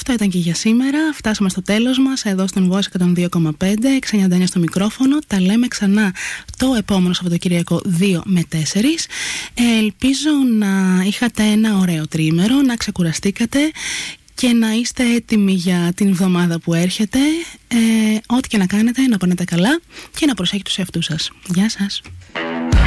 Αυτό ήταν και για σήμερα. Φτάσαμε στο τέλος μας εδώ στον Voice 102,5. 699 στο μικρόφωνο. Τα λέμε ξανά το επόμενο Σαββατοκύριακο 2 με 4. Ελπίζω να είχατε ένα ωραίο τρίμερο, να ξεκουραστήκατε και να είστε έτοιμοι για την εβδομάδα που έρχεται. Ό,τι και να κάνετε, να πονετε καλά και να προσέχετε τους εαυτούς σας. Γεια σας.